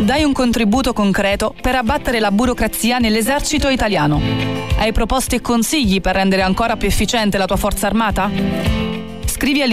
Dai un contributo concreto per abbattere la burocrazia nell'esercito italiano. Hai proposte e consigli per rendere ancora più efficiente la tua forza armata? Scrivi